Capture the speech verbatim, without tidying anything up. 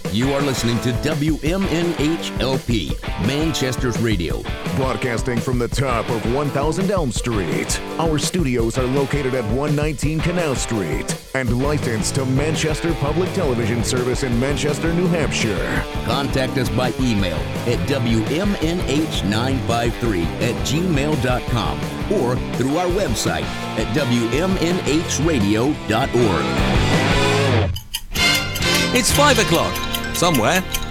You are listening to W M N H L P, Manchester's Radio. Broadcasting from the top of one thousand Elm Street. Our studios are located at one nineteen Canal Street and licensed to Manchester Public Television Service in Manchester, New Hampshire. Contact us by email at W M N H nine five three at gmail dot com or through our website at W M N H radio dot org. It's five o'clock. Somewhere,